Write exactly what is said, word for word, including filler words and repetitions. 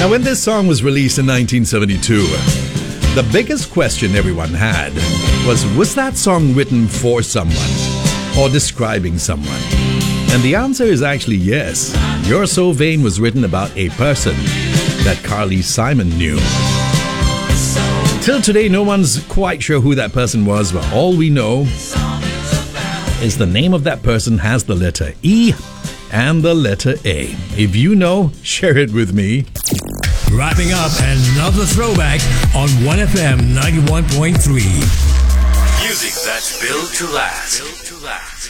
Now, when this song was released in nineteen seventy-two, the biggest question everyone had was, was that song written for someone or describing someone? And the answer is actually yes. You're So Vain was written about a person that Carly Simon knew. Till today, no one's quite sure who that person was, but all we know is the name of that person has the letter E and the letter A. If you know, share it with me. Wrapping up another throwback on one F M ninety-one point three. Music that's built to last. Built to last.